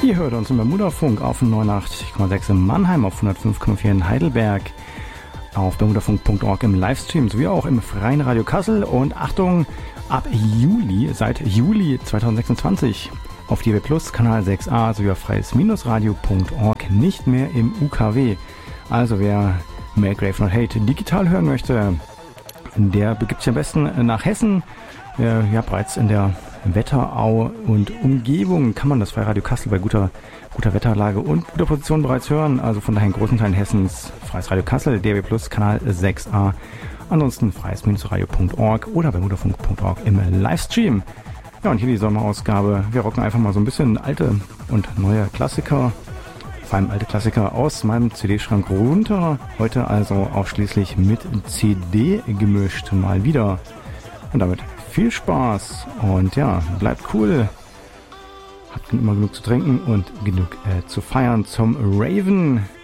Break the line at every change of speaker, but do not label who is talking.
Ihr hört uns im Bermudafunk auf 89,6 in Mannheim, auf 105,4 in Heidelberg, auf bermudafunk.org im Livestream, sowie auch im Freien Radio Kassel und Achtung, ab Juli, seit Juli 2026 auf DAB Plus, Kanal 6a, sowie auf freies-radio.org, nicht mehr im UKW. Also wer Make Grave Not Hate digital hören möchte, der begibt sich am besten nach Hessen. Ja, bereits in der Wetterau und Umgebung kann man das Freie Radio Kassel bei guter Wetterlage und guter Position bereits hören. Also von daher in großen Teilen Hessens Freies Radio Kassel, DAB Plus, Kanal 6a. Ansonsten freies-radio.org oder bermudafunk.org im Livestream. Ja, und hier die Sommerausgabe. Wir rocken einfach mal so ein bisschen alte und neue Klassiker, vor allem alte Klassiker aus meinem CD-Schrank runter. Heute also ausschließlich mit CD gemischt, mal wieder. Und damit viel Spaß und ja, bleibt cool. Habt immer genug zu trinken und genug zu feiern zum Raven.